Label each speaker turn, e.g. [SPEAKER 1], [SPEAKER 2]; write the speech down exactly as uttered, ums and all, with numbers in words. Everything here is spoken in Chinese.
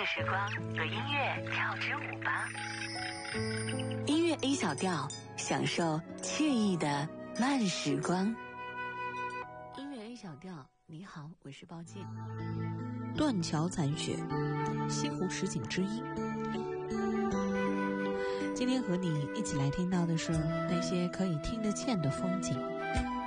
[SPEAKER 1] 的时光，和音乐跳支舞吧。
[SPEAKER 2] 音乐 A 小调，享受惬意的慢时光。音乐 A 小调，你好，我是抱歉。
[SPEAKER 3] 断桥残雪，西湖十景之一。今天和你一起来听到的是那些可以听得见的风景。